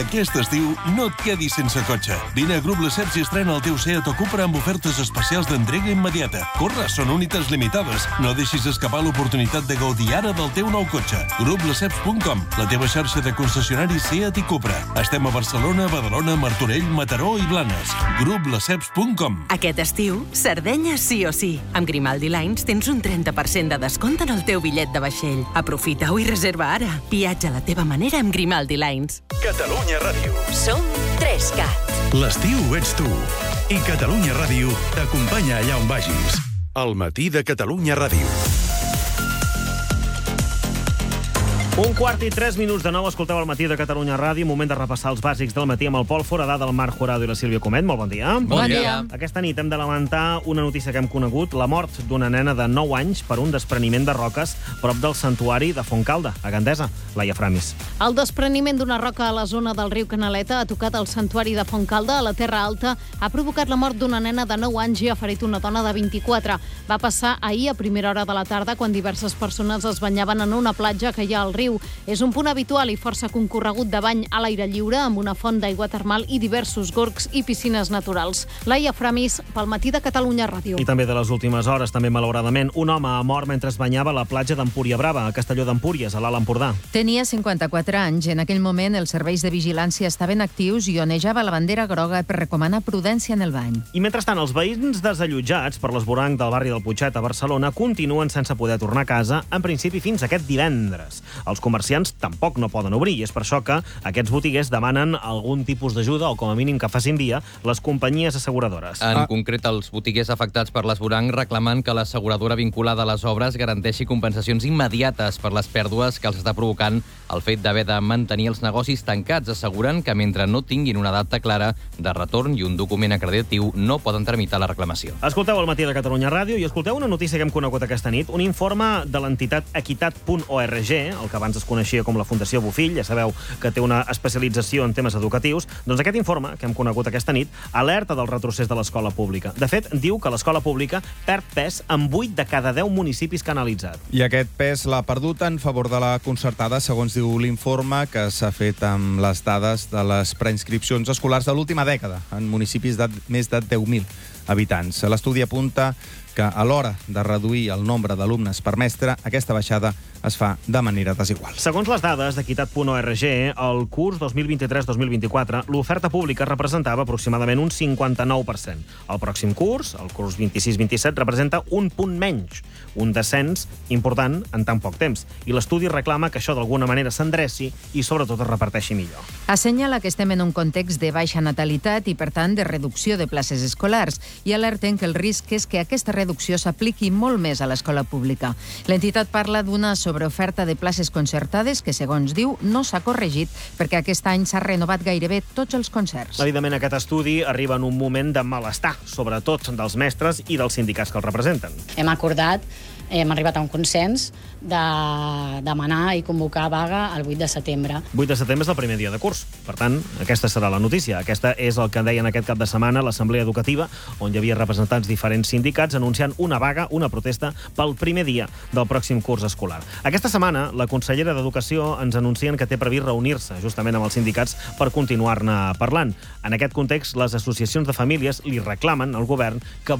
Aquest estiu no et quedis sense cotxe. Vine a Grup Lesseps i estrena el teu Seat o Cupra amb ofertes especials d'entrega immediata. Corre, són unitats limitades. No deixis escapar l'oportunitat de gaudir ara del teu nou cotxe. GrupLesseps.com, la teva xarxa de concessionaris Seat i Cupra. Estem a Barcelona, Badalona, Martorell, Mataró i Blanes. GrupLesseps.com. Aquest estiu, Sardenya sí o sí. Amb Grimaldi Lines tens un 30% de descompte en el teu bitllet de vaixell. Aprofita-ho i reserva ara. Viatja a la teva manera amb Grimaldi Lines. Catalunya Ràdio. Som 3CAT. L'estiu ets tu. I Catalunya Ràdio t'acompanya allà on vagis. El matí de Catalunya Ràdio. 1:03 de nou, escolteu el matí de Catalunya Ràdio. Moment de repassar els bàsics del matí amb el Pol Foradà, del Marc Jurado i la Sílvia Comet. Molt bon dia. Bon dia. Aquesta nit hem de lamentar una notícia que hem conegut, la mort d'una nena de 9 anys per un despreniment de roques prop del santuari de Fontcalda, a Gandesa. Laia Framis. El despreniment d'una roca a la zona del riu Canaleta ha tocat el santuari de Fontcalda, a la Terra Alta, ha provocat la mort d'una nena de 9 anys i ha ferit una dona de 24. Va passar ahir a primera hora de la tarda, quan diverses persones es banyaven en una platja que hi ha al riu. És un punt habitual i força concorregut de bany a l'aire lliure, amb una font d'aigua termal i diversos gorgs i piscines naturals. Laia Framis, pel matí de Catalunya Ràdio. I també de les últimes hores, també malauradament, un home ha mort mentre es banyava a la platja d'Empúria Brava, a Castelló d'Empúries, a l'Alt Empordà. Tenia 54 anys. En aquell moment, els serveis de vigilància estaven actius i onejava la bandera groga per recomanar prudència en el bany. I mentrestant, els veïns desallotjats per l'esvoranc del barri del Putxet a Barcelona continuen sense poder tornar a casa, en principi fins aquest divendres. Els comerciants tampoc no poden obrir i és per això que aquests botiguers demanen algun tipus d'ajuda o com a mínim que facin via les companyies asseguradores. En concret, els botiguers afectats per l'esvoranc reclamen que l'asseguradora vinculada a les obres garanteixi compensacions immediates per les pèrdues que els està provocant el fet d'haver de mantenir els negocis tancats. Asseguren que mentre no tinguin una data clara de retorn i un document acreditatiu no poden tramitar la reclamació. Escolteu el matí de Catalunya Ràdio i escolteu una notícia que hem conegut aquesta nit, un informe de l'entitat equitat.org, el que abans es coneixia com la Fundació Bofill, ja sabeu que té una especialització en temes educatius. Doncs aquest informe que hem conegut aquesta nit alerta del retrocés de l'escola pública. De fet, diu que l'escola pública perd pes en 8 de cada 10 municipis que ha analitzat. I aquest pes l'ha perdut en favor de la concertada, segons diu l'informe, que s'ha fet amb les dades de les preinscripcions escolars de l'última dècada en municipis de més de 10.000 habitants. L'estudi apunta que a l'hora de reduir el nombre d'alumnes per mestre, aquesta baixada es fa de manera desigual. Segons les dades d'equitat.org, el curs 2023-2024, l'oferta pública representava aproximadament un 59%. El pròxim curs, el curs 26-27, representa un punt menys, un descens important en tan poc temps. I l'estudi reclama que això d'alguna manera s'endreci i sobretot es reparteixi millor. Assenyala que estem en un context de baixa natalitat i, per tant, de reducció de places escolars i alerten que el risc és que aquesta reducció s'apliqui molt més a l'escola pública. L'entitat parla d'una sobreoferta de places concertades que, segons diu, no s'ha corregit perquè aquest any s'ha renovat gairebé tots els concerts. Evidentment, aquest estudi arriba en un moment de malestar, sobretot dels mestres i dels sindicats que els representen. Hem arribat a un consens de demanar i convocar vaga el 8 de setembre. 8 de setembre és el primer dia de curs. Per tant, aquesta serà la notícia. Aquesta és el que deien aquest cap de setmana a l'Assemblea Educativa, on hi havia representants diferents sindicats anunciant una vaga, una protesta, pel primer dia del pròxim curs escolar. Aquesta setmana, la consellera d'Educació ens anuncien que té previst reunir-se justament amb els sindicats per continuar-ne parlant. En aquest context, les associacions de famílies li reclamen al govern que